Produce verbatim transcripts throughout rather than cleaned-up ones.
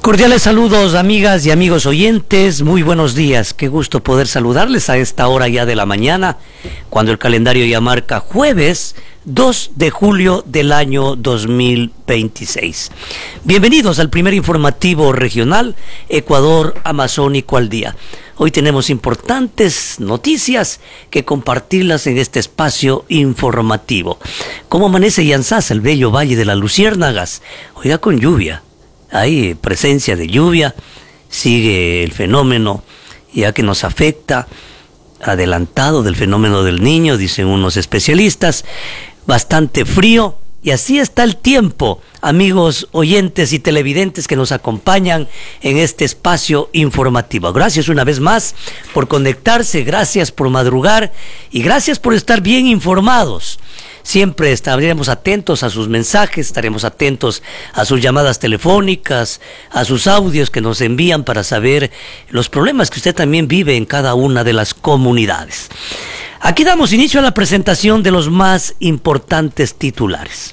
Cordiales saludos, amigas y amigos oyentes, muy buenos días, qué gusto poder saludarles a esta hora ya de la mañana, cuando el calendario ya marca jueves dos de julio del año dos mil veintiséis. Bienvenidos al primer informativo regional Ecuador Amazónico al Día. Hoy tenemos importantes noticias que compartirlas en este espacio informativo. ¿Cómo amanece Yanzás, el bello Valle de las Luciérnagas? Oiga, con lluvia. Hay presencia de lluvia, sigue el fenómeno ya que nos afecta, adelantado del fenómeno del Niño, dicen unos especialistas, bastante frío, y así está el tiempo, amigos oyentes y televidentes que nos acompañan en este espacio informativo. Gracias una vez más por conectarse, gracias por madrugar y gracias por estar bien informados. Siempre estaremos atentos a sus mensajes, estaremos atentos a sus llamadas telefónicas, a sus audios que nos envían para saber los problemas que usted también vive en cada una de las comunidades. Aquí damos inicio a la presentación de los más importantes titulares.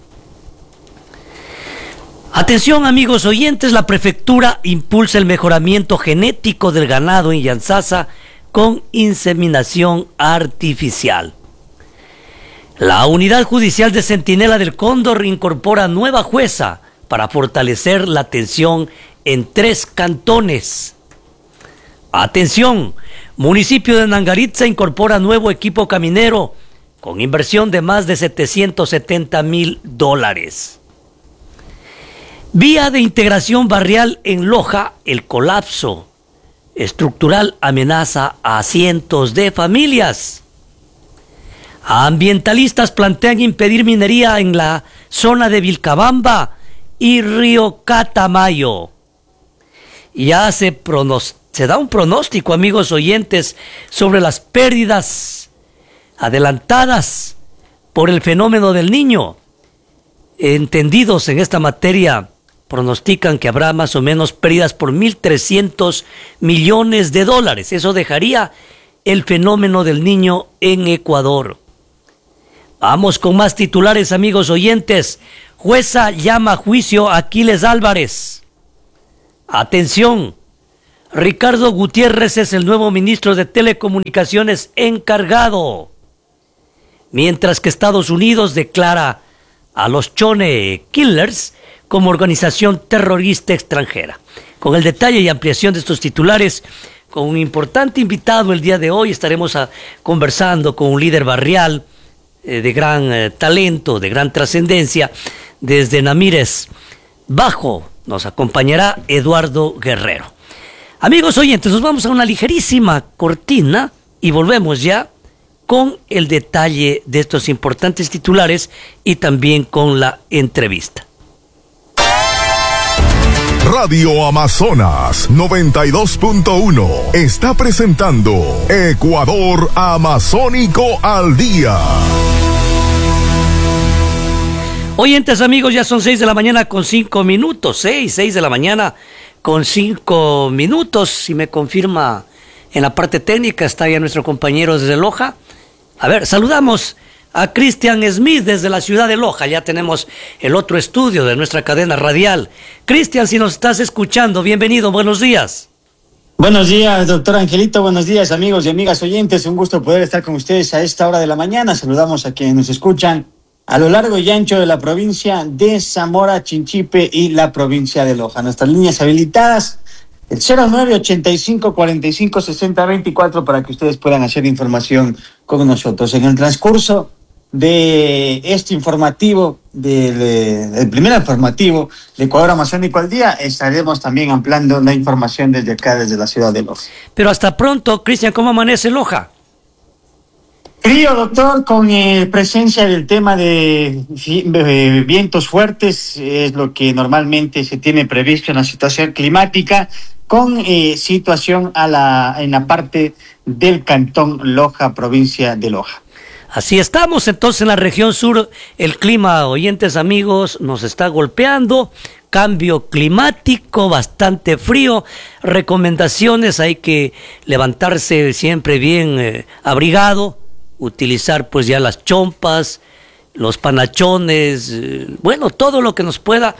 Atención, amigos oyentes, la prefectura impulsa el mejoramiento genético del ganado en Yanzasa con inseminación artificial. La Unidad Judicial de Centinela del Cóndor incorpora nueva jueza para fortalecer la atención en tres cantones. Atención, municipio de Nangaritza incorpora nuevo equipo caminero con inversión de más de setecientos setenta mil dólares. Vía de integración barrial en Loja, el colapso estructural amenaza a cientos de familias. Ambientalistas plantean impedir minería en la zona de Vilcabamba y Río Catamayo. Ya se, pronos, se da un pronóstico, amigos oyentes, sobre las pérdidas adelantadas por el fenómeno del Niño. Entendidos en esta materia pronostican que habrá más o menos pérdidas por mil trescientos millones de dólares. Eso dejaría el fenómeno del Niño en Ecuador. Vamos con más titulares, amigos oyentes. Jueza llama a juicio a Aquiles Álvarez. Atención, Ricardo Gutiérrez es el nuevo ministro de Telecomunicaciones encargado. Mientras que Estados Unidos declara a los Chone Killers como organización terrorista extranjera. Con el detalle y ampliación de estos titulares, con un importante invitado el día de hoy, estaremos a, conversando con un líder barrial de gran eh, talento, de gran trascendencia, desde Namírez Bajo, nos acompañará Eduardo Guerrero. Amigos oyentes, nos vamos a una ligerísima cortina y volvemos ya con el detalle de estos importantes titulares y también con la entrevista. Radio Amazonas noventa y dos punto uno está presentando Ecuador Amazónico al Día. Oyentes, amigos, ya son seis de la mañana con cinco minutos, seis, seis de la mañana con cinco minutos. Si me confirma en la parte técnica, está ya nuestro compañero desde Loja. A ver, saludamos a Cristian Smith desde la ciudad de Loja. Ya tenemos el otro estudio de nuestra cadena radial. Cristian, si nos estás escuchando, bienvenido, buenos días. Buenos días, doctor Angelito, buenos días, amigos y amigas oyentes. Un gusto poder estar con ustedes a esta hora de la mañana. Saludamos a quienes nos escuchan a lo largo y ancho de la provincia de Zamora, Chinchipe y la provincia de Loja. Nuestras líneas habilitadas, el cero nueve ochenta y cinco cuarenta y cinco sesenta veinticuatro, para que ustedes puedan hacer información con nosotros. En el transcurso de este informativo, del, del primer informativo de Ecuador Amazónico al Día, estaremos también ampliando la información desde acá, desde la ciudad de Loja. Pero hasta pronto, Cristian, ¿cómo amanece Loja? Frío, doctor, con eh, presencia del tema de, de vientos fuertes, es lo que normalmente se tiene previsto en la situación climática, con eh, situación a la, en la parte del cantón Loja, provincia de Loja. Así estamos entonces en la región sur. El clima, oyentes amigos, nos está golpeando. Cambio climático, bastante frío. Recomendaciones, hay que levantarse siempre bien eh, abrigado, utilizar pues ya las chompas, los panachones, eh, bueno, todo lo que nos pueda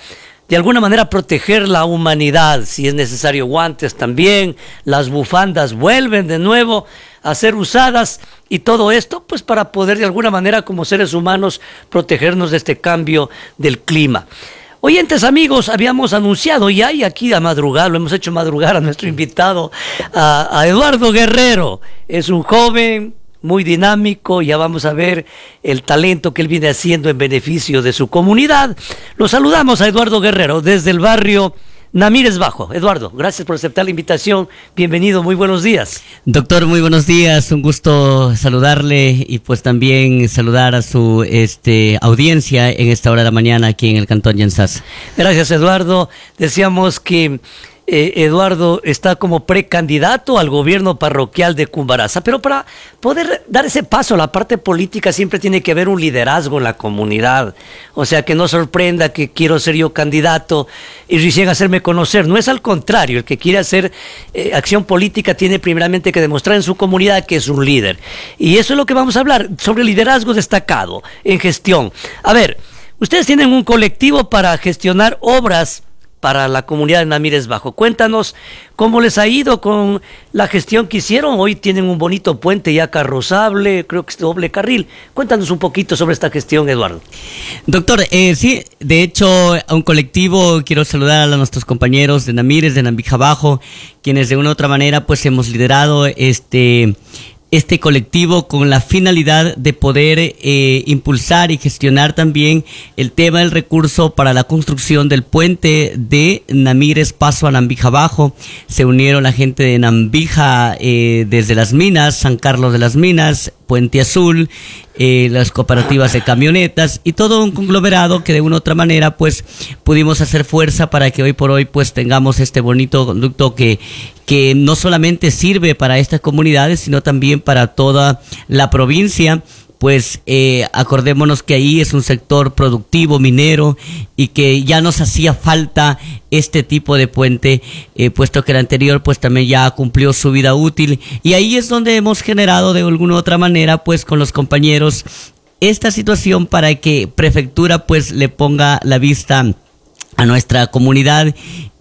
de alguna manera proteger la humanidad, si es necesario guantes también, las bufandas vuelven de nuevo a ser usadas y todo esto pues para poder de alguna manera como seres humanos protegernos de este cambio del clima. Oyentes amigos, habíamos anunciado ya y aquí a madrugar, lo hemos hecho madrugar a nuestro invitado, a, a Eduardo Guerrero. Es un joven muy dinámico, ya vamos a ver el talento que él viene haciendo en beneficio de su comunidad. Lo saludamos a Eduardo Guerrero desde el barrio Namires Bajo. Eduardo, gracias por aceptar la invitación. Bienvenido, muy buenos días. Doctor, muy buenos días. Un gusto saludarle y pues también saludar a su este audiencia en esta hora de la mañana aquí en el Cantón Yensasa. Gracias, Eduardo. Decíamos que eh, Eduardo está como precandidato al gobierno parroquial de Cumbaraza, pero para poder dar ese paso a la parte política siempre tiene que haber un liderazgo en la comunidad. O sea, que no sorprenda que quiero ser yo candidato y recién hacerme conocer. No es al contrario, el que quiere hacer eh, acción política tiene primeramente que demostrar en su comunidad que es un líder. Y eso es lo que vamos a hablar, sobre liderazgo destacado en gestión. A ver, ustedes tienen un colectivo para gestionar obras para la comunidad de Namires Bajo. Cuéntanos cómo les ha ido con la gestión que hicieron. Hoy tienen un bonito puente ya carrozable, creo que es doble carril. Cuéntanos un poquito sobre esta gestión, Eduardo. Doctor, eh, sí, de hecho, a un colectivo, quiero saludar a nuestros compañeros de Namires, de Nambija Bajo, quienes de una u otra manera pues hemos liderado este... este colectivo con la finalidad de poder eh, impulsar y gestionar también el tema del recurso para la construcción del puente de Namires Paso a Nambija Bajo. Se unieron la gente de Nambija eh, desde las minas, San Carlos de las Minas, Puente Azul, eh, las cooperativas de camionetas y todo un conglomerado que de una u otra manera pues pudimos hacer fuerza para que hoy por hoy pues tengamos este bonito conducto que, que no solamente sirve para estas comunidades sino también para toda la provincia. Pues eh, acordémonos que ahí es un sector productivo, minero, y que ya nos hacía falta este tipo de puente, eh, puesto que el anterior pues también ya cumplió su vida útil, y ahí es donde hemos generado de alguna u otra manera pues con los compañeros esta situación para que Prefectura pues le ponga la vista a nuestra comunidad,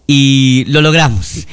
y lo logramos.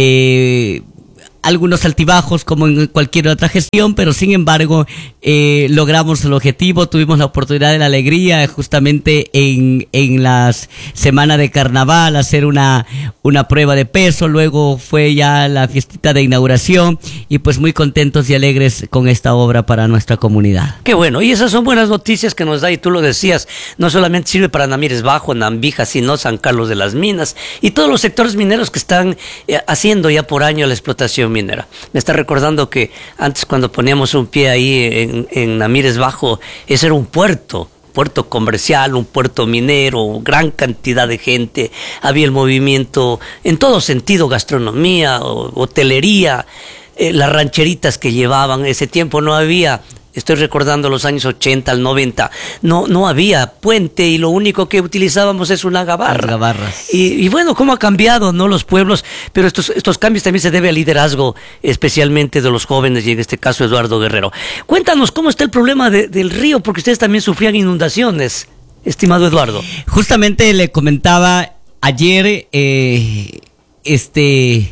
Eh, algunos altibajos como en cualquier otra gestión, pero sin embargo eh, logramos el objetivo. Tuvimos la oportunidad de la alegría justamente en, en las semanas de carnaval hacer una, una prueba de peso, luego fue ya la fiestita de inauguración y pues muy contentos y alegres con esta obra para nuestra comunidad. Qué bueno, y esas son buenas noticias que nos da, y tú lo decías, no solamente sirve para Namires Bajo, Nambija, sino San Carlos de las Minas y todos los sectores mineros que están eh, haciendo ya por año la explotación minera. Me está recordando que antes cuando poníamos un pie ahí en, en Namires Bajo, ese era un puerto, puerto comercial, un puerto minero, gran cantidad de gente, había el movimiento en todo sentido, gastronomía, hotelería, eh, las rancheritas que llevaban, ese tiempo no había... Estoy recordando los años ochenta al noventa, no, no había puente y lo único que utilizábamos es una gabarra. Las gabarras. Y, y bueno, cómo ha cambiado, ¿no?, los pueblos, pero estos, estos cambios también se debe al liderazgo, especialmente de los jóvenes y en este caso Eduardo Guerrero. Cuéntanos cómo está el problema de, del río, porque ustedes también sufrían inundaciones, estimado Eduardo. Justamente le comentaba ayer, eh, este...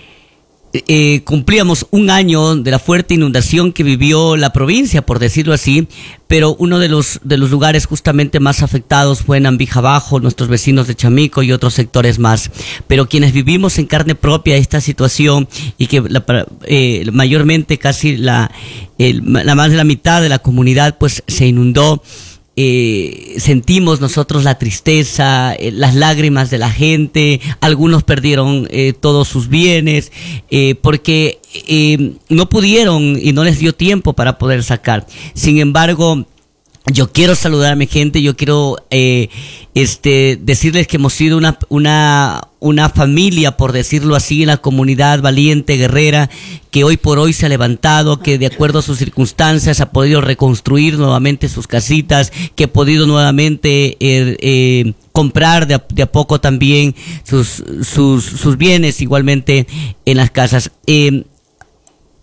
Eh, cumplíamos un año de la fuerte inundación que vivió la provincia, por decirlo así, pero uno de los de los lugares justamente más afectados fue en Nambija Bajo, nuestros vecinos de Chamico y otros sectores más. Pero quienes vivimos en carne propia esta situación y que la, eh, mayormente casi la, el, la más de la mitad de la comunidad pues se inundó. Eh, sentimos nosotros la tristeza, eh, las lágrimas de la gente, algunos perdieron eh, todos sus bienes eh, porque eh, no pudieron y no les dio tiempo para poder sacar. Sin embargo, yo quiero saludar a mi gente, yo quiero eh, este decirles que hemos sido una, una, una familia, por decirlo así, en la comunidad valiente, guerrera, que hoy por hoy se ha levantado, que de acuerdo a sus circunstancias ha podido reconstruir nuevamente sus casitas, que ha podido nuevamente eh, eh, comprar de a, de a poco también sus, sus, sus bienes igualmente en las casas. Eh,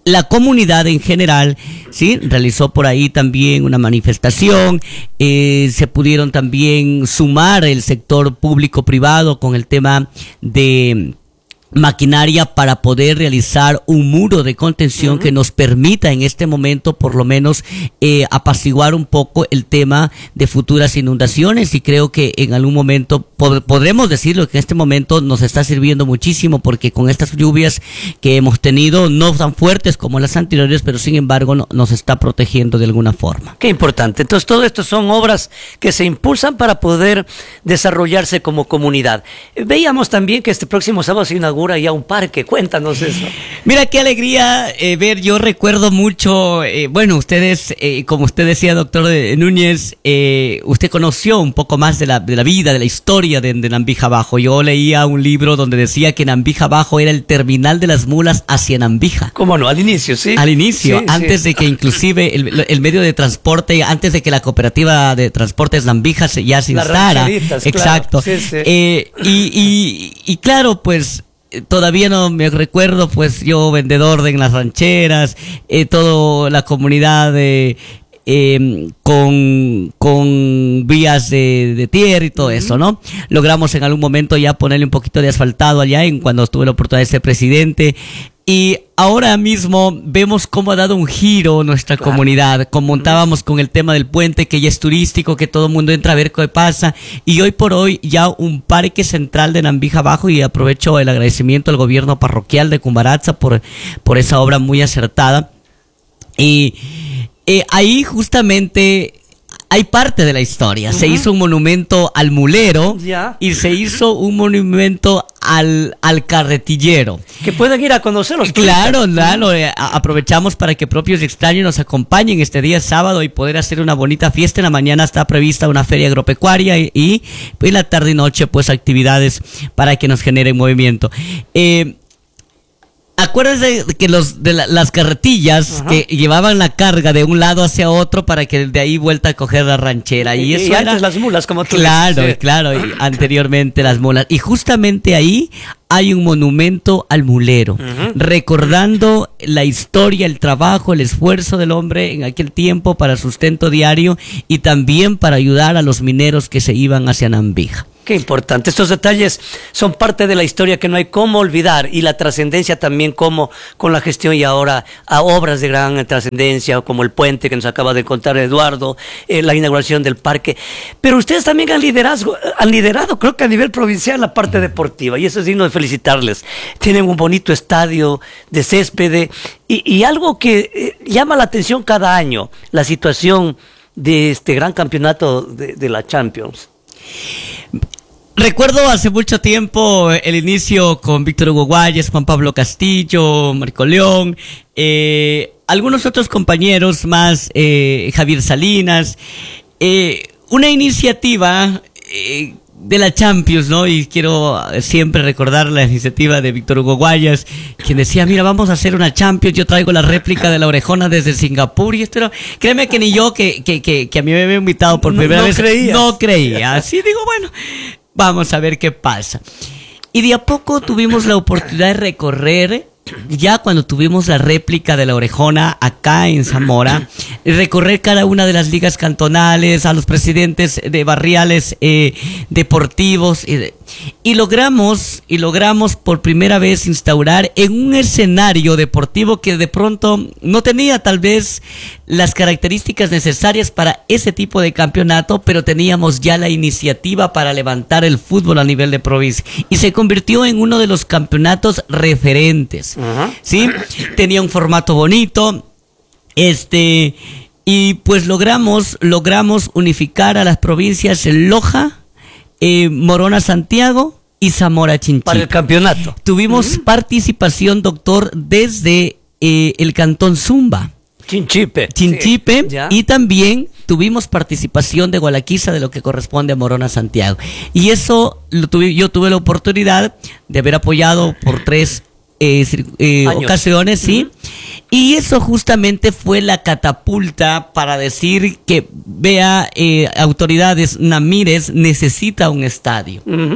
la comunidad en general, sí, realizó por ahí también una manifestación, eh, se pudieron también sumar el sector público-privado con el tema de maquinaria para poder realizar un muro de contención uh-huh. que nos permita en este momento por lo menos eh, apaciguar un poco el tema de futuras inundaciones, y creo que en algún momento pod- podremos decirlo que en este momento nos está sirviendo muchísimo, porque con estas lluvias que hemos tenido, no tan fuertes como las anteriores, pero sin embargo no, nos está protegiendo de alguna forma. Qué importante. Entonces todo esto son obras que se impulsan para poder desarrollarse como comunidad. Veíamos también que este próximo sábado se inaugura ya un parque. Cuéntanos eso. Mira qué alegría eh, ver. Yo recuerdo mucho, eh, bueno, ustedes, eh, como usted decía, doctor Núñez, eh, usted conoció un poco más de la, de la vida, de la historia de, de Nambija Bajo. Yo leía un libro donde decía que Nambija Bajo era el terminal de las mulas hacia Nambija. ¿Cómo no? Al inicio, sí. Al inicio, sí, antes sí. de que inclusive el, el medio de transporte, antes de que la cooperativa de transportes Nambija se, ya se instalara. Exacto. Claro. Sí, sí. Eh, y, y, y claro, pues todavía no me recuerdo, pues yo vendedor de en las rancheras, eh, toda la comunidad de, eh, con, con vías de, de tierra y todo uh-huh. eso, ¿no? Logramos en algún momento ya ponerle un poquito de asfaltado allá en cuando tuve la oportunidad de ser presidente. Y ahora mismo vemos cómo ha dado un giro nuestra claro. comunidad. Contábamos con el tema del puente, que ya es turístico, que todo el mundo entra a ver qué pasa. Y hoy por hoy ya un parque central de Nambija Bajo, y aprovecho el agradecimiento al gobierno parroquial de Cumbaratza por, por esa obra muy acertada. Y eh, ahí justamente hay parte de la historia. Uh-huh. Se hizo un monumento al mulero yeah. y se hizo un monumento al, al carretillero. Que pueden ir a conocerlos. Claro, claro. Eh, aprovechamos para que propios y extraños nos acompañen este día sábado y poder hacer una bonita fiesta. En la mañana está prevista una feria agropecuaria y, y en la tarde y noche pues actividades para que nos generen movimiento. Eh, Acuérdense que los de la, las carretillas Ajá. que llevaban la carga de un lado hacia otro para que de ahí vuelta a coger la ranchera. Y, y eso y era antes las mulas, como tú Claro, dices. claro, y anteriormente las mulas. Y justamente ahí hay un monumento al mulero, uh-huh. recordando la historia, el trabajo, el esfuerzo del hombre en aquel tiempo para sustento diario y también para ayudar a los mineros que se iban hacia Nambija. Qué importante. Estos detalles son parte de la historia que no hay cómo olvidar, y la trascendencia también, como con la gestión y ahora a obras de gran trascendencia como el puente que nos acaba de contar Eduardo, eh, la inauguración del parque. Pero ustedes también han liderazgo, han liderado, creo que a nivel provincial, la parte deportiva, y eso es digno de felicitarles. Tienen un bonito estadio de césped y, y algo que eh, llama la atención cada año, la situación de este gran campeonato de, de la Champions. Recuerdo hace mucho tiempo el inicio con Víctor Hugo Guayas, Juan Pablo Castillo, Marco León, eh, algunos otros compañeros más, eh, Javier Salinas, eh, una iniciativa eh, de la Champions, ¿no? Y quiero siempre recordar la iniciativa de Víctor Hugo Guayas, quien decía, mira, vamos a hacer una Champions, yo traigo la réplica de la orejona desde Singapur, y esto era, créeme que ni yo, que, que, que, que a mí me había invitado por primera no, no vez, creías. no creía, así digo, bueno, vamos a ver qué pasa. Y de a poco tuvimos la oportunidad de recorrer, ya cuando tuvimos la réplica de la orejona acá en Zamora, recorrer cada una de las ligas cantonales, a los presidentes de barriales eh, deportivos, y, de, y logramos y logramos por primera vez instaurar en un escenario deportivo que de pronto no tenía tal vez las características necesarias para ese tipo de campeonato, pero teníamos ya la iniciativa para levantar el fútbol a nivel de provincia, y se convirtió en uno de los campeonatos referentes. Uh-huh. ¿Sí? Tenía un formato bonito, este, y pues logramos, logramos unificar a las provincias Loja, eh, Morona Santiago y Zamora Chinchipe. Para el campeonato. Tuvimos uh-huh. participación, doctor, desde eh, el cantón Zumba. Chinchipe. Chinchipe, sí. Y también tuvimos participación de Gualaquiza, de lo que corresponde a Morona Santiago. Y eso lo tuve, yo tuve la oportunidad de haber apoyado por tres Eh, eh, ocasiones, sí, uh-huh. y eso justamente fue la catapulta para decir que, vea, eh, autoridades, Namírez necesita un estadio. Uh-huh.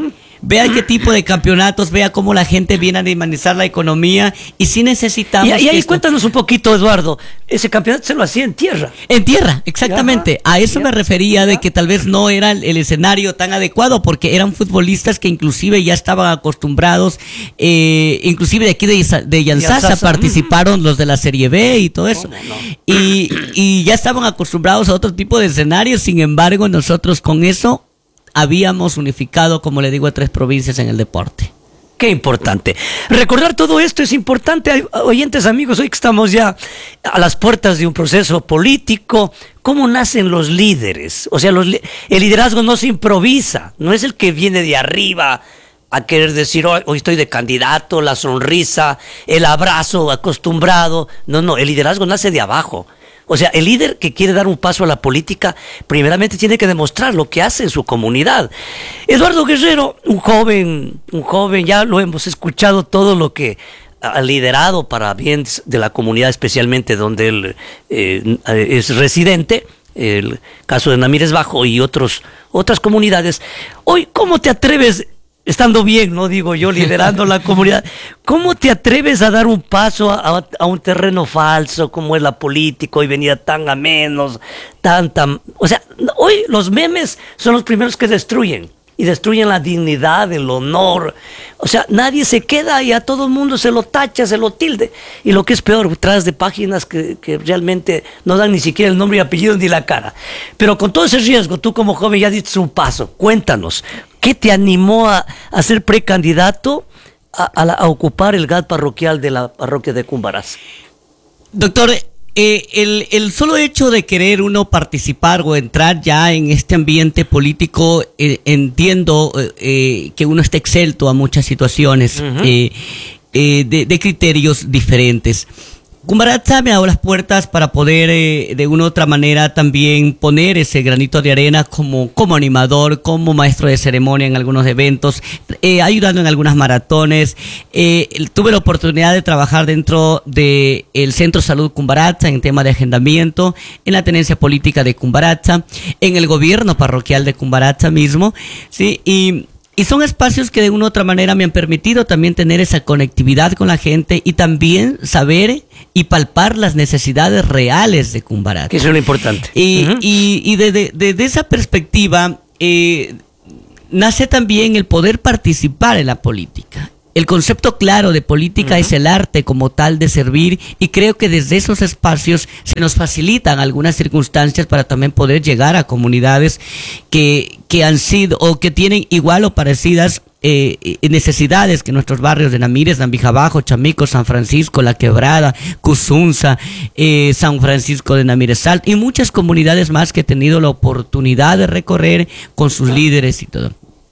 vea qué tipo de campeonatos, vea cómo la gente viene a dinamizar la economía y sí necesitamos... Y, y ahí esto... cuéntanos un poquito, Eduardo, ese campeonato se lo hacía en tierra. En tierra, exactamente. Ajá, a eso ya, me refería ya. de que tal vez no era el, el escenario tan adecuado porque eran futbolistas que inclusive ya estaban acostumbrados, eh, inclusive de aquí de, de Yanzasa participaron mm. los de la Serie B y todo eso. No, no. Y, y ya estaban acostumbrados a otro tipo de escenarios, sin embargo nosotros con eso habíamos unificado, como le digo, a tres provincias en el deporte. Qué importante. Recordar todo esto es importante. Hay oyentes, amigos, hoy que estamos ya a las puertas de un proceso político, ¿cómo nacen los líderes? O sea, los, el liderazgo no se improvisa, no es el que viene de arriba a querer decir, hoy, hoy estoy de candidato, la sonrisa, el abrazo acostumbrado. No, no, el liderazgo nace de abajo. O sea, el líder que quiere dar un paso a la política, primeramente tiene que demostrar lo que hace en su comunidad. Eduardo Guerrero, un joven, un joven, ya lo hemos escuchado todo lo que ha liderado para bien de la comunidad, especialmente donde él eh, es residente, el caso de Namires Bajo y otros, otras comunidades. Hoy, ¿cómo te atreves, estando bien, no digo yo, liderando la comunidad, cómo te atreves a dar un paso a, a, a un terreno falso como es la política, hoy venida tan a menos, tan, tan, o sea, hoy los memes son los primeros que destruyen, y destruyen la dignidad, el honor, o sea, nadie se queda y a todo el mundo se lo tacha, se lo tilde, y lo que es peor, tras de páginas que, que realmente no dan ni siquiera el nombre y apellido ni la cara. Pero con todo ese riesgo, tú como joven ya diste un paso, cuéntanos, ¿qué te animó a, a ser precandidato a, a, la, a ocupar el G A D parroquial de la parroquia de Cumbaraz? Doctor, eh, el, el solo hecho de querer uno participar o entrar ya en este ambiente político, eh, entiendo eh, que uno está excelto a muchas situaciones uh-huh. eh, eh, de, de criterios diferentes. Cumbaratza me ha dado las puertas para poder eh, de una u otra manera también poner ese granito de arena como, como animador, como maestro de ceremonia en algunos eventos, eh, ayudando en algunas maratones. Eh, tuve la oportunidad de trabajar dentro del Centro Salud Cumbaratza en tema de agendamiento, en la tenencia política de Cumbaratza, en el gobierno parroquial de Cumbaratza mismo, ¿sí? Y... Y son espacios que de una u otra manera me han permitido también tener esa conectividad con la gente y también saber y palpar las necesidades reales de Cumbaratza. Que eso es lo importante. Y, uh-huh. y, y desde de, de esa perspectiva eh, nace también el poder participar en la política. El concepto claro de política uh-huh. es el arte como tal de servir, y creo que desde esos espacios se nos facilitan algunas circunstancias para también poder llegar a comunidades que, que han sido o que tienen igual o parecidas eh, necesidades que nuestros barrios de Namires, Nambijabajo, Chamico, San Francisco, La Quebrada, Cusunza, eh, San Francisco de Namires Alto y muchas comunidades más que he tenido la oportunidad de recorrer con sus líderes y todo.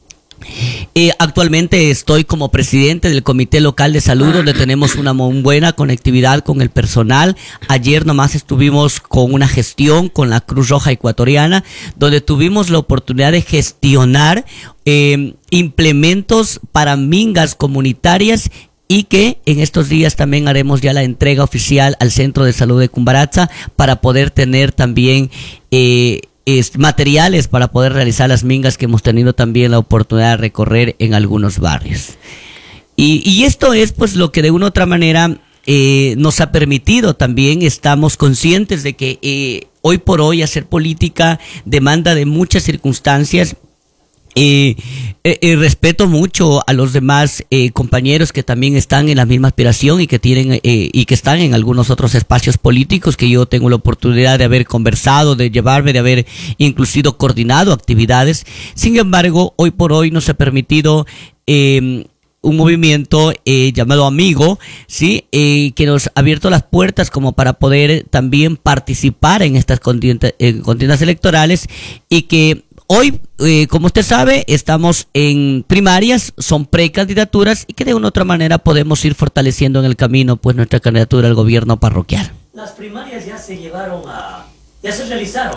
Eh, actualmente estoy como presidente del Comité Local de Salud, donde tenemos una muy buena conectividad con el personal. Ayer nomás estuvimos con una gestión con la Cruz Roja Ecuatoriana, donde tuvimos la oportunidad de gestionar eh, implementos para mingas comunitarias, y que en estos días también haremos ya la entrega oficial al Centro de Salud de Cumbaratza para poder tener también eh, Es, materiales para poder realizar las mingas que hemos tenido también la oportunidad de recorrer en algunos barrios. Y, y esto es pues lo que de una u otra manera eh, nos ha permitido también, estamos conscientes de que eh, hoy por hoy hacer política demanda de muchas circunstancias. Eh, eh, eh, respeto mucho a los demás eh, compañeros que también están en la misma aspiración y que tienen eh, y que están en algunos otros espacios políticos que yo tengo la oportunidad de haber conversado, de llevarme, de haber inclusive coordinado actividades. Sin embargo, hoy por hoy nos ha permitido eh, un movimiento eh, llamado Amigo, sí, eh, que nos ha abierto las puertas como para poder también participar en estas contiendas, eh, contiendas electorales, y que hoy, eh, como usted sabe, estamos en primarias, son precandidaturas, y que de una u otra manera podemos ir fortaleciendo en el camino pues nuestra candidatura al gobierno parroquial. Las primarias ya se llevaron a... ya se realizaron.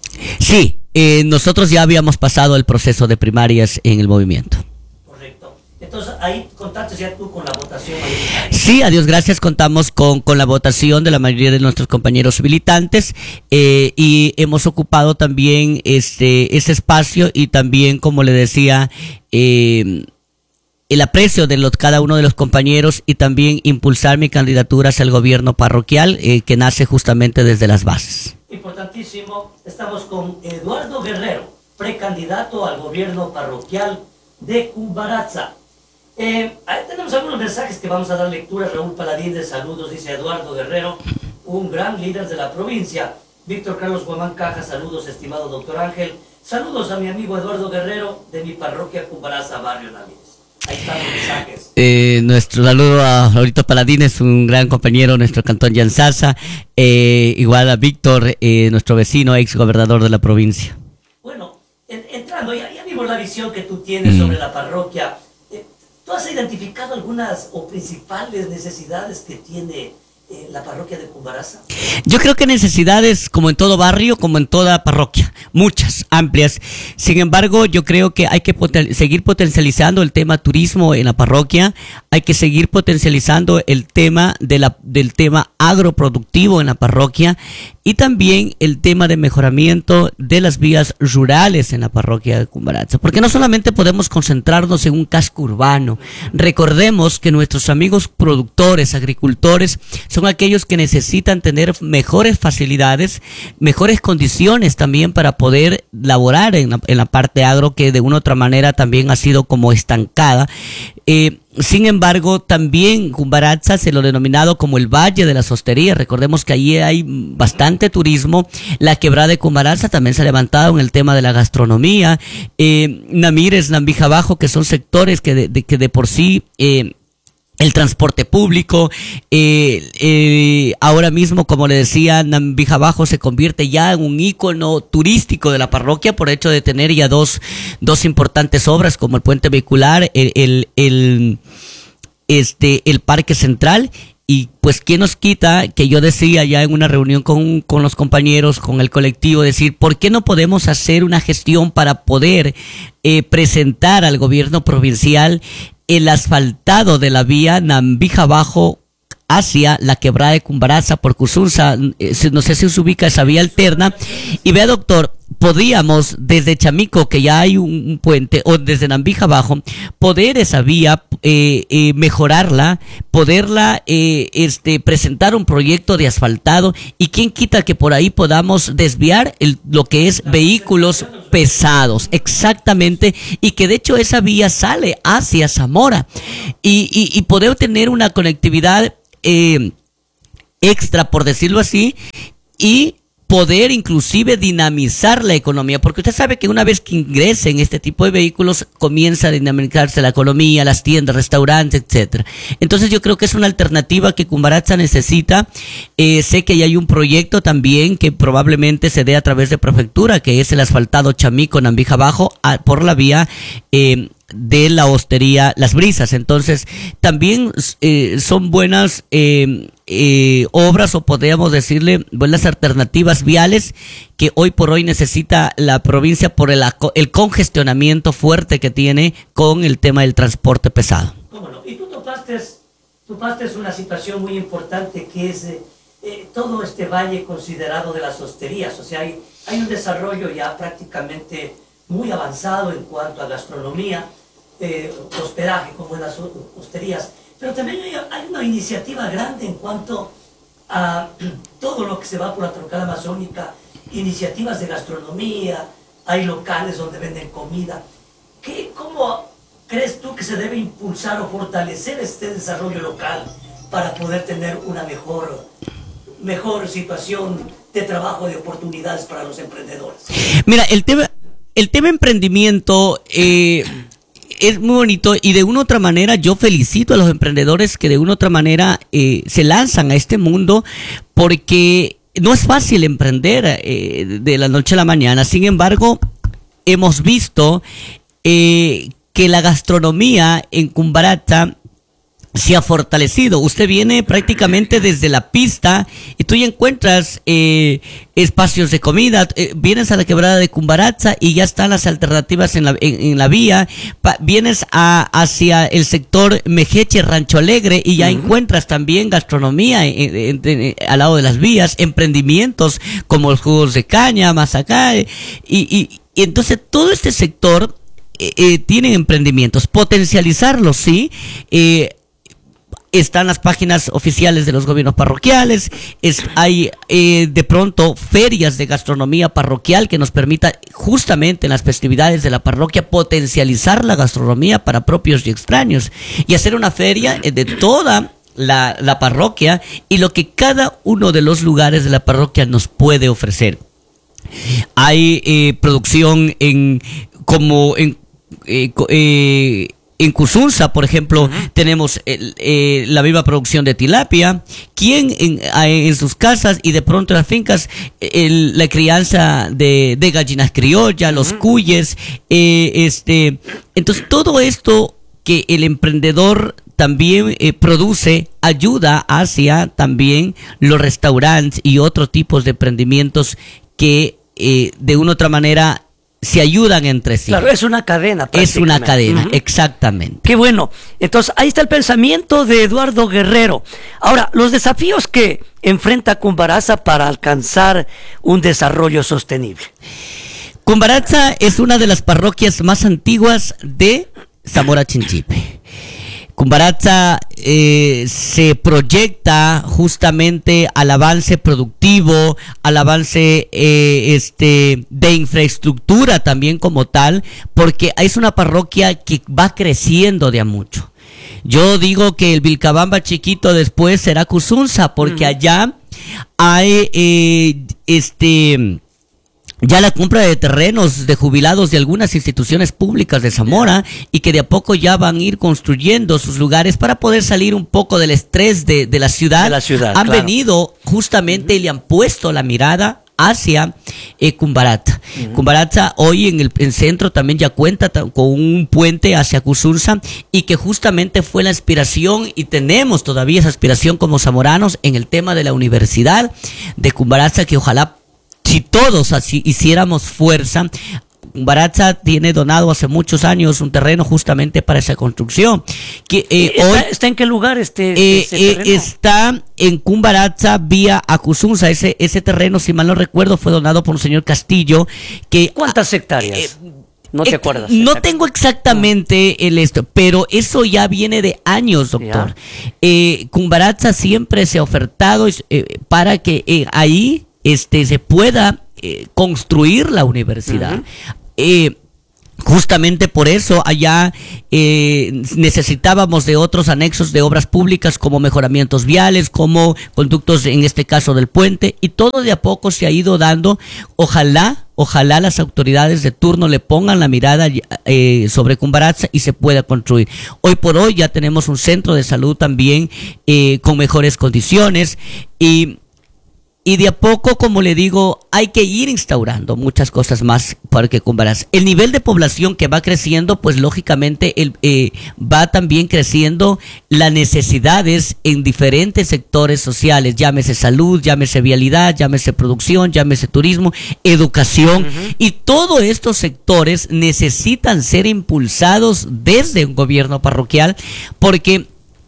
Sí, eh, nosotros ya habíamos pasado el proceso de primarias en el movimiento. Correcto. Entonces ahí contactas ya tú con la votación. Sí, a Dios gracias, contamos con, con la votación de la mayoría de nuestros compañeros militantes eh, y hemos ocupado también este ese espacio y también, como le decía, eh, el aprecio de los, cada uno de los compañeros y también impulsar mi candidatura hacia el gobierno parroquial eh, que nace justamente desde las bases. Importantísimo, estamos con Eduardo Guerrero, precandidato al gobierno parroquial de Cumbaratza. Eh, ahí tenemos algunos mensajes que vamos a dar lectura. Raúl Paladín, saludos, dice Eduardo Guerrero, un gran líder de la provincia. Víctor Carlos Guamán Caja, saludos, estimado doctor Ángel. Saludos a mi amigo Eduardo Guerrero de mi parroquia Cumbaratza, barrio Namires. Ahí están los mensajes. Eh, nuestro saludo a Raulito Paladín, es un gran compañero, nuestro cantón Yanzasa. Eh, igual a Víctor, eh, nuestro vecino, ex gobernador de la provincia. Bueno, en, entrando, ya, ya vimos la visión que tú tienes mm. sobre la parroquia. ¿Tú has identificado algunas o principales necesidades que tiene eh, la parroquia de Cumbaratza? Yo creo que necesidades como en todo barrio, como en toda parroquia, muchas, amplias. Sin embargo, yo creo que hay que poten- seguir potencializando el tema turismo en la parroquia, hay que seguir potencializando el tema de la, del tema agroproductivo en la parroquia y también el tema de mejoramiento de las vías rurales en la parroquia de Cumbaratza, porque no solamente podemos concentrarnos en un casco urbano. Recordemos que nuestros amigos productores, agricultores, son aquellos que necesitan tener mejores facilidades, mejores condiciones también para poder laborar en la, en la parte agro, que de una u otra manera también ha sido como estancada. Eh, Sin embargo, también Cumbaratza se lo ha denominado como el Valle de las Hosterías. Recordemos que allí hay bastante turismo. La quebrada de Cumbaratza también se ha levantado en el tema de la gastronomía. Eh, Namires, Nambija Bajo, que son sectores que de, de, que de por sí... Eh, el transporte público, eh, eh, ahora mismo, como le decía, Nambija Bajo se convierte ya en un ícono turístico de la parroquia por hecho de tener ya dos, dos importantes obras como el puente vehicular, el, el, el, este, el parque central. Y pues, ¿quién nos quita que yo decía ya en una reunión con, con los compañeros, con el colectivo, decir, ¿por qué no podemos hacer una gestión para poder eh, presentar al gobierno provincial el asfaltado de la vía Nambija Bajo hacia la quebrada de Cumbaratza por Cusunza? Eh, no sé si se ubica esa vía alterna. Y vea, doctor, podríamos desde Chamico, que ya hay un, un puente, o desde Nambija Bajo, poder esa vía eh, eh, mejorarla, poderla eh, este, presentar un proyecto de asfaltado, y quién quita que por ahí podamos desviar el, lo que es vehículos pesados, exactamente, y que de hecho esa vía sale hacia Zamora y, y, y poder tener una conectividad eh, extra, por decirlo así, y poder inclusive dinamizar la economía, porque usted sabe que una vez que ingresen este tipo de vehículos comienza a dinamizarse la economía, las tiendas, restaurantes, etcétera. Entonces yo creo que es una alternativa que Cumbaratza necesita. Eh, sé que hay un proyecto también que probablemente se dé a través de prefectura, que es el asfaltado Chamico Nambija Bajo a, por la vía eh, de la hostería Las Brisas. Entonces también eh, son buenas eh, eh, obras, o podríamos decirle buenas alternativas viales que hoy por hoy necesita la provincia por el, el congestionamiento fuerte que tiene con el tema del transporte pesado. ¿Cómo no? Y tú topaste, topaste una situación muy importante que es eh, eh, todo este valle considerado de las hosterías. O sea, hay, hay un desarrollo ya prácticamente muy avanzado en cuanto a gastronomía, eh, hospedaje, como en las hosterías, pero también hay, hay una iniciativa grande en cuanto a todo lo que se va por la troncal amazónica, iniciativas de gastronomía, hay locales donde venden comida. ¿Qué, ¿Cómo crees tú que se debe impulsar o fortalecer este desarrollo local para poder tener una mejor, mejor situación de trabajo, de oportunidades para los emprendedores? Mira, el tema... El tema emprendimiento eh, es muy bonito, y de una u otra manera yo felicito a los emprendedores que de una u otra manera eh, se lanzan a este mundo, porque no es fácil emprender eh, de la noche a la mañana. Sin embargo, hemos visto eh, que la gastronomía en Cumbaratza se ha fortalecido. Usted viene prácticamente desde la pista y tú ya encuentras eh, espacios de comida. Eh, vienes a la quebrada de Cumbaratza y ya están las alternativas en la, en, en la vía. Pa, vienes a, hacia el sector Mejeche, Rancho Alegre, y ya uh-huh. encuentras también gastronomía en, en, en, en, al lado de las vías, emprendimientos como los jugos de caña, más acá. Y, y, y entonces todo este sector eh, eh, tiene emprendimientos. Potencializarlos, sí. Eh, Están las páginas oficiales de los gobiernos parroquiales, es, hay eh, de pronto ferias de gastronomía parroquial que nos permita justamente en las festividades de la parroquia potencializar la gastronomía para propios y extraños y hacer una feria de toda la, la parroquia y lo que cada uno de los lugares de la parroquia nos puede ofrecer. Hay eh, producción en como en eh, eh, En Cusunza, por ejemplo, uh-huh. tenemos el, eh, la viva producción de tilapia, quien en, en sus casas y de pronto en las fincas, el, la crianza de, de gallinas criollas, uh-huh. los cuyes, eh, este, entonces todo esto que el emprendedor también eh, produce ayuda hacia también los restaurantes y otros tipos de emprendimientos que eh, de una u otra manera se ayudan entre sí. Claro, es una cadena. Es una cadena, uh-huh. exactamente. Qué bueno. Entonces, ahí está el pensamiento de Eduardo Guerrero. Ahora, los desafíos que enfrenta Cumbaratza para alcanzar un desarrollo sostenible. Cumbaratza es una de las parroquias más antiguas de Zamora Chinchipe. Cumbaratza eh, se proyecta justamente al avance productivo, al avance eh, este de infraestructura también como tal, porque es una parroquia que va creciendo de a mucho. Yo digo que el Vilcabamba chiquito después será Cusunza, porque uh-huh. allá hay eh, este... ya la compra de terrenos de jubilados de algunas instituciones públicas de Zamora y que de a poco ya van a ir construyendo sus lugares para poder salir un poco del estrés de, de la ciudad. De la ciudad, han claro. venido justamente uh-huh. y le han puesto la mirada hacia eh, Cumbaratza. Uh-huh. Cumbaratza hoy en el en centro también ya cuenta ta- con un puente hacia Cusunza y que justamente fue la inspiración y tenemos todavía esa aspiración como zamoranos en el tema de la universidad de Cumbaratza, que ojalá si todos así hiciéramos fuerza. Cumbaratza tiene donado hace muchos años un terreno justamente para esa construcción. Que, eh, ¿Está, hoy, ¿Está en qué lugar este, eh, ese eh, terreno? Está en Cumbaratza vía a Cusunza. Ese, ese terreno, si mal no recuerdo, fue donado por un señor Castillo. Que, ¿Cuántas hectáreas? Eh, ¿No te eh, acuerdas? No tengo exactamente no. el esto, pero eso ya viene de años, doctor. Eh, Cumbaratza siempre se ha ofertado eh, para que eh, ahí este se pueda eh, construir la universidad. Uh-huh. eh, Justamente por eso allá eh, necesitábamos de otros anexos de obras públicas como mejoramientos viales, como conductos en este caso del puente, y todo de a poco se ha ido dando. Ojalá, ojalá las autoridades de turno le pongan la mirada eh, sobre Cumbaratza y se pueda construir. Hoy por hoy ya tenemos un centro de salud también eh, con mejores condiciones y Y de a poco, como le digo, hay que ir instaurando muchas cosas más para que Cumbaratza. El nivel de población que va creciendo, pues lógicamente el, eh, va también creciendo las necesidades en diferentes sectores sociales, llámese salud, llámese vialidad, llámese producción, llámese turismo, educación. Uh-huh. Y todos estos sectores necesitan ser impulsados desde un gobierno parroquial, porque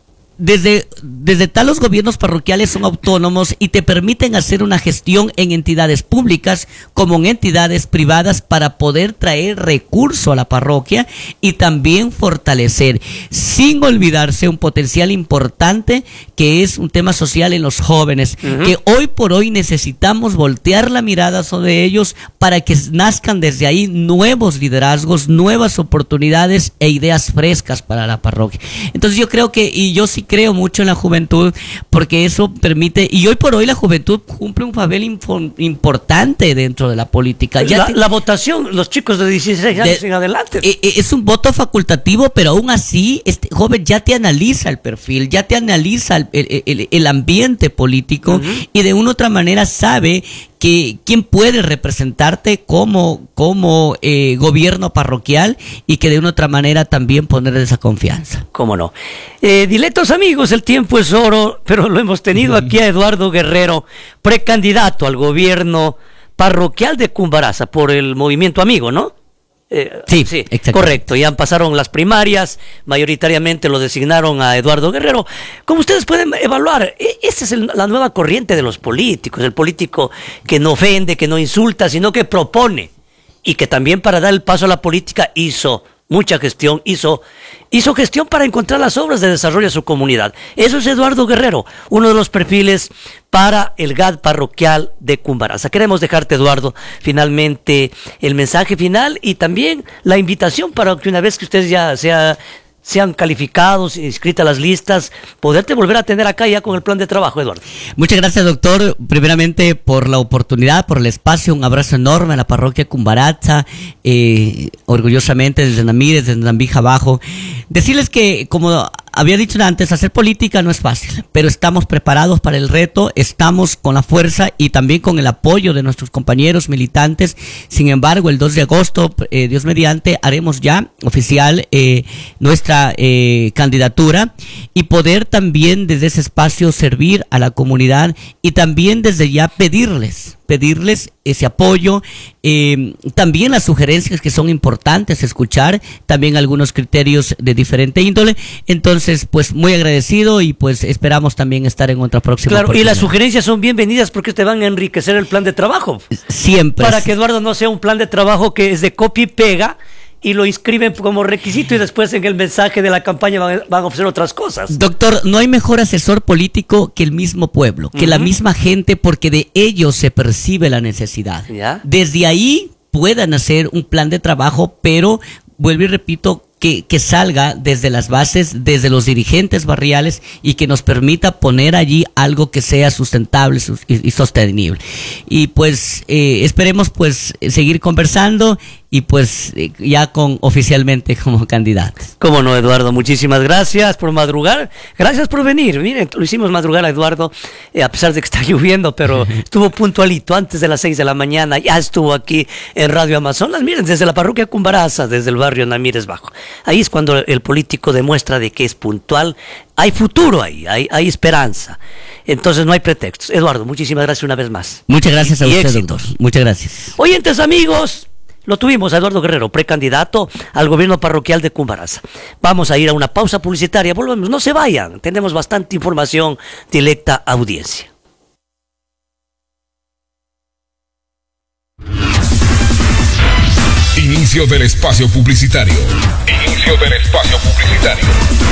Desde, desde tal los gobiernos parroquiales son autónomos y te permiten hacer una gestión en entidades públicas como en entidades privadas para poder traer recurso a la parroquia y también fortalecer, sin olvidarse un potencial importante que es un tema social en los jóvenes, uh-huh. que hoy por hoy necesitamos voltear la mirada sobre ellos para que nazcan desde ahí nuevos liderazgos, nuevas oportunidades e ideas frescas para la parroquia. Entonces yo creo que, y yo sí creo mucho en la juventud, porque eso permite, y hoy por hoy la juventud cumple un papel info, importante dentro de la política. Ya la, te, la votación, los chicos de dieciséis años de, en adelante. Eh, es un voto facultativo, pero aún así, este joven ya te analiza el perfil, ya te analiza el, el, el, el ambiente político, uh-huh. y de una u otra manera sabe que quién puede representarte como, como eh, gobierno parroquial y que de una otra manera también poner esa confianza. ¿Cómo no? Eh, diletos amigos, el tiempo es oro, pero lo hemos tenido aquí a Eduardo Guerrero, precandidato al gobierno parroquial de Cumbaraza por el Movimiento Amigo, ¿no? Eh, sí, sí, exacto. Correcto, ya pasaron las primarias, mayoritariamente lo designaron a Eduardo Guerrero. Como ustedes pueden evaluar, esa es el, la nueva corriente de los políticos, el político que no ofende, que no insulta, sino que propone, y que también para dar el paso a la política hizo mucha gestión, hizo, hizo gestión para encontrar las obras de desarrollo a su comunidad. Eso es Eduardo Guerrero, uno de los perfiles para el G A D parroquial de Cumbaraza. Queremos dejarte, Eduardo, finalmente el mensaje final y también la invitación para que una vez que ustedes ya sea, sean calificados, inscritas las listas, poderte volver a tener acá ya con el plan de trabajo, Eduardo. Muchas gracias, doctor, primeramente por la oportunidad, por el espacio, un abrazo enorme a la parroquia Cumbaraza, eh, orgullosamente desde Namires, desde Nambija Abajo. Decirles que, como había dicho antes, hacer política no es fácil, pero estamos preparados para el reto, estamos con la fuerza y también con el apoyo de nuestros compañeros militantes. Sin embargo, el dos de agosto, eh, Dios mediante, haremos ya oficial eh, nuestra eh, candidatura y poder también desde ese espacio servir a la comunidad y también desde ya pedirles, pedirles ese apoyo, eh, también las sugerencias que son importantes escuchar, también algunos criterios de diferente índole. Entonces, pues muy agradecido y pues esperamos también estar en otra próxima Claro, oportunidad. y las sugerencias son bienvenidas porque te van a enriquecer el plan de trabajo. Siempre. Para que Eduardo no sea un plan de trabajo que es de copia y pega y lo inscriben como requisito y después en el mensaje de la campaña van, van a ofrecer otras cosas. Doctor, no hay mejor asesor político que el mismo pueblo, que uh-huh. la misma gente, porque de ellos se percibe la necesidad. ¿Ya? Desde ahí puedan hacer un plan de trabajo, pero vuelvo y repito, Que, que salga desde las bases, desde los dirigentes barriales y que nos permita poner allí algo que sea sustentable y, y sostenible. Y pues eh, esperemos pues seguir conversando y pues eh, ya con oficialmente como candidatos. Cómo no, Eduardo, muchísimas gracias por madrugar, gracias por venir. Miren, lo hicimos madrugar a Eduardo, eh, a pesar de que está lloviendo, pero estuvo puntualito antes de las seis de la mañana, ya estuvo aquí en Radio Amazonas. Miren, desde la parroquia Cumbaraza, desde el barrio Namires Bajo. Ahí es cuando el político demuestra de que es puntual. Hay futuro ahí, hay, hay esperanza. Entonces no hay pretextos. Eduardo, muchísimas gracias una vez más. Muchas gracias a y usted, éxitos. Doctor. Muchas gracias. Oyentes amigos, lo tuvimos a Eduardo Guerrero, precandidato al gobierno parroquial de Cumbaraza. Vamos a ir a una pausa publicitaria. Volvemos, no se vayan. Tenemos bastante información, directa audiencia. Inicio del espacio publicitario. Inicio del espacio publicitario.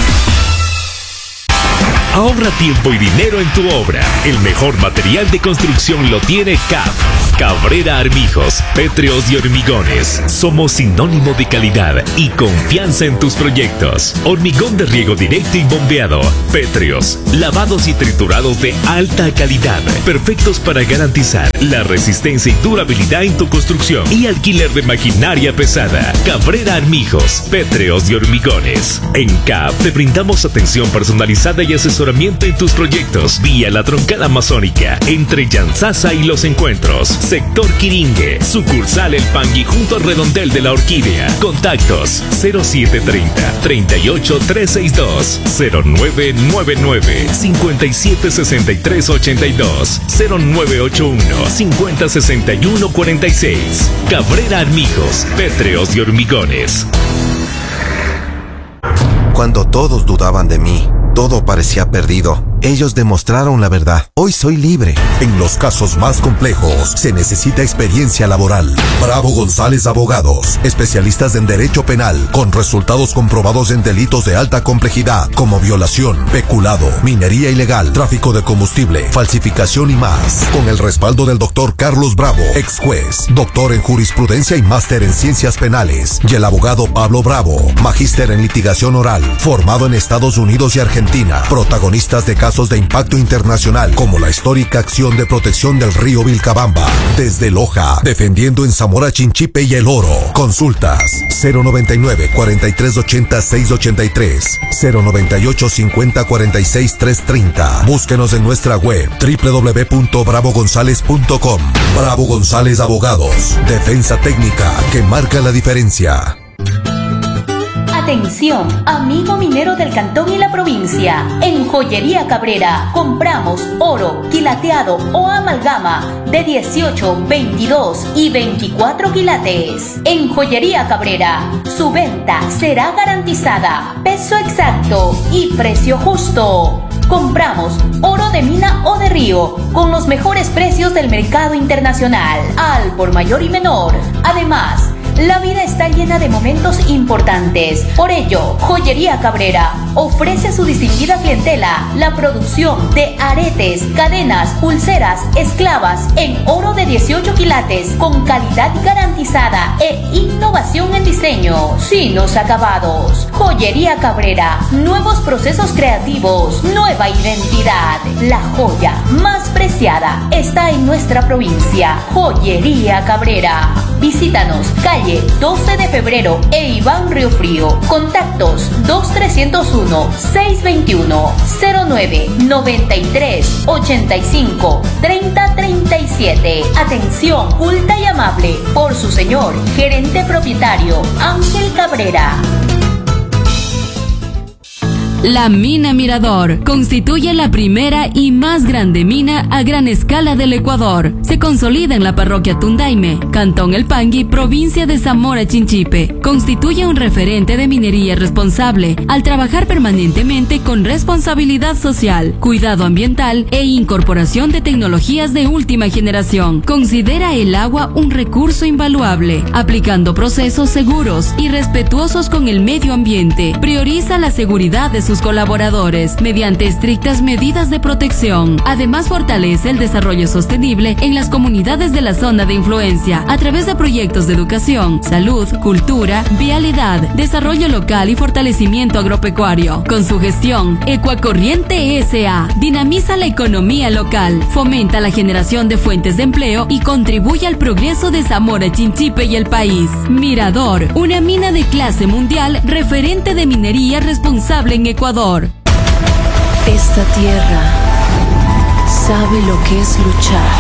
Ahorra tiempo y dinero en tu obra. El mejor material de construcción lo tiene C A F. Cabrera Armijos, Pétreos y Hormigones. Somos sinónimo de calidad y confianza en tus proyectos. Hormigón de riego directo y bombeado. Pétreos, lavados y triturados de alta calidad. Perfectos para garantizar la resistencia y durabilidad en tu construcción. Y alquiler de maquinaria pesada. Cabrera Armijos, Pétreos y Hormigones. En C A F te brindamos atención personalizada y asesoramiento en tus proyectos. Vía la Troncal Amazónica, entre Yanzasa y Los Encuentros. Sector Quiringue, sucursal El Pangui junto al redondel de la Orquídea. Contactos cero siete treinta, treinta y ocho trescientos sesenta y dos, cero nueve nueve nueve, cincuenta y siete sesenta y tres ochenta y dos, cero nueve ocho uno, cincuenta sesenta y uno cuarenta y seis. Cabrera Armijos, Pétreos y Hormigones. Cuando todos dudaban de mí, todo parecía perdido. Ellos demostraron la verdad. Hoy soy libre. En los casos más complejos se necesita experiencia laboral. Bravo González Abogados, especialistas en derecho penal, con resultados comprobados en delitos de alta complejidad, como violación, peculado, minería ilegal, tráfico de combustible, falsificación y más. Con el respaldo del doctor Carlos Bravo, ex juez, doctor en jurisprudencia y máster en ciencias penales, y el abogado Pablo Bravo, magíster en litigación oral, formado en Estados Unidos y Argentina, protagonistas de casos casos de impacto internacional, como la histórica acción de protección del río Vilcabamba. Desde Loja, defendiendo en Zamora Chinchipe y El Oro. Consultas cero noventa y nueve, cuarenta y tres ochenta, seiscientos ochenta y tres, cero noventa y ocho, cincuenta, cuarenta y seis, trescientos treinta. Búsquenos en nuestra web doble u doble u doble u punto bravo gonzález punto com. Bravo González Abogados. Defensa técnica que marca la diferencia. Atención, amigo minero del cantón y la provincia. En Joyería Cabrera compramos oro, quilateado o amalgama de dieciocho, veintidós y veinticuatro quilates. En Joyería Cabrera, su venta será garantizada, peso exacto y precio justo. Compramos oro de mina o de río con los mejores precios del mercado internacional, al por mayor y menor. Además, la vida está llena de momentos importantes. Por ello, Joyería Cabrera ofrece a su distinguida clientela la producción de aretes, cadenas, pulseras, esclavas en oro de dieciocho quilates con calidad garantizada e innovación en diseño, finos acabados. Joyería Cabrera, nuevos procesos creativos, nueva identidad. La joya más preciada está en nuestra provincia. Joyería Cabrera. Visítanos, calle doce de febrero e Iván Río Frío. Contactos dos tres cero uno, seis dos uno, cero nueve, noventa y tres, ochenta y cinco, treinta, treinta y siete. Atención culta y amable por su señor gerente propietario Ángel Cabrera. La mina Mirador constituye la primera y más grande mina a gran escala del Ecuador. Se consolida en la parroquia Tundaime, Cantón El Pangui, provincia de Zamora Chinchipe. Constituye un referente de minería responsable al trabajar permanentemente con responsabilidad social, cuidado ambiental e incorporación de tecnologías de última generación. Considera el agua un recurso invaluable, aplicando procesos seguros y respetuosos con el medio ambiente. Prioriza la seguridad de sus colaboradores mediante estrictas medidas de protección. Además, fortalece el desarrollo sostenible en las comunidades de la zona de influencia a través de proyectos de educación, salud, cultura, vialidad, desarrollo local y fortalecimiento agropecuario. Con su gestión, Ecuacorriente S A dinamiza la economía local, fomenta la generación de fuentes de empleo y contribuye al progreso de Zamora Chinchipe y el país. Mirador, una mina de clase mundial, referente de minería responsable en Ecuador. Ecuador. Esta tierra sabe lo que es luchar.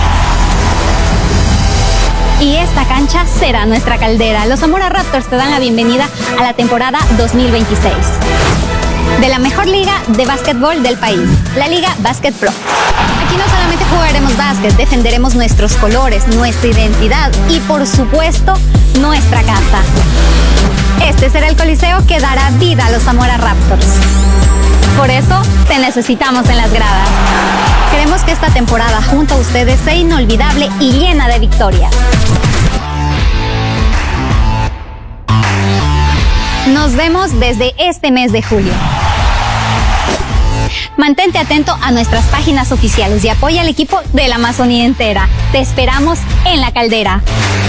Y esta cancha será nuestra caldera. Los Zamora Raptors te dan la bienvenida a la temporada dos mil veintiséis de la mejor liga de básquetbol del país, la Liga Básquet Pro. Aquí no solamente jugaremos básquet, defenderemos nuestros colores, nuestra identidad y, por supuesto, nuestra casa. Este será el coliseo que dará vida a los Zamora Raptors. Por eso, te necesitamos en las gradas. Queremos que esta temporada junto a ustedes sea inolvidable y llena de victorias. Nos vemos desde este mes de julio. Mantente atento a nuestras páginas oficiales y apoya al equipo de la Amazonía entera. Te esperamos en la caldera.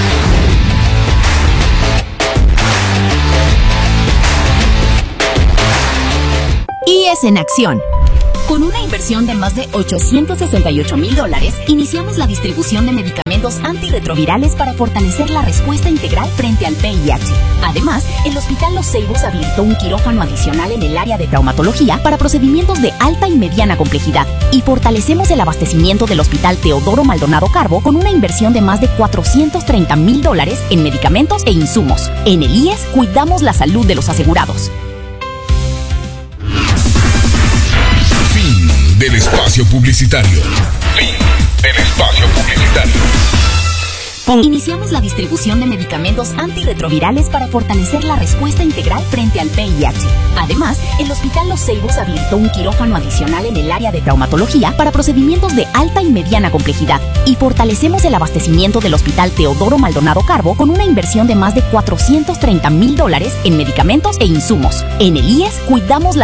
I E S en acción. Con una inversión de más de ochocientos sesenta y ocho mil dólares, iniciamos la distribución de medicamentos antirretrovirales para fortalecer la respuesta integral frente al V I H. Además, el Hospital Los Ceibos habilitó un quirófano adicional en el área de traumatología para procedimientos de alta y mediana complejidad. Y fortalecemos el abastecimiento del Hospital Teodoro Maldonado Carbo con una inversión de más de cuatrocientos treinta mil dólares en medicamentos e insumos. En el I E S cuidamos la salud de los asegurados. Del espacio publicitario. Fin del espacio publicitario. Iniciamos la distribución de medicamentos antirretrovirales para fortalecer la respuesta integral frente al V I H. Además, el Hospital Los Ceibos habilitó un quirófano adicional en el área de traumatología para procedimientos de alta y mediana complejidad. Y fortalecemos el abastecimiento del Hospital Teodoro Maldonado Carbo con una inversión de más de cuatrocientos treinta mil dólares en medicamentos e insumos. En el I E S cuidamos la